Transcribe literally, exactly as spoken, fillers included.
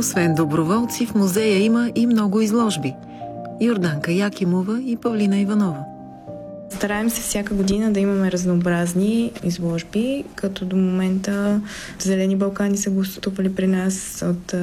Освен доброволци, в музея има и много изложби. Йорданка Якимова и Павлина Иванова. Стараем се всяка година да имаме разнообразни изложби, като до момента Зелени Балкани са гостували при нас от